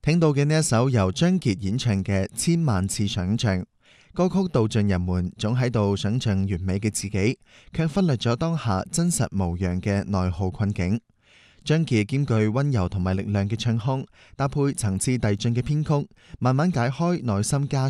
聽到嘅呢一首由張傑演唱嘅《千萬次想象》，歌曲道盡人們總喺度想象完美嘅自己，卻忽略咗當下真實無恙嘅內耗困境。張傑兼具溫柔同埋力量嘅唱腔，搭配層次遞進嘅編曲，慢慢解開內心枷